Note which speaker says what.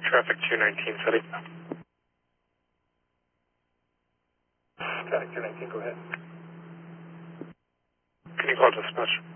Speaker 1: Traffic 219, City.
Speaker 2: Traffic 219, go ahead.
Speaker 1: Can you call dispatch?